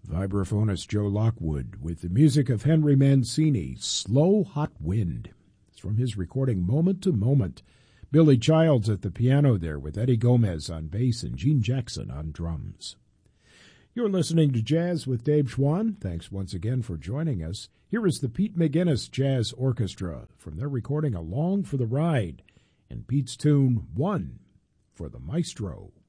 Vibraphonist Joe Lockwood with the music of Henry Mancini, Slow Hot Wind. It's from his recording Moment to Moment. Billy Childs at the piano there with Eddie Gomez on bass and Gene Jackson on drums. You're listening to Jazz with Dave Schwann. Thanks once again for joining us. Here is the Pete McGuinness Jazz Orchestra from their recording Along for the Ride and Pete's tune One for the Maestro.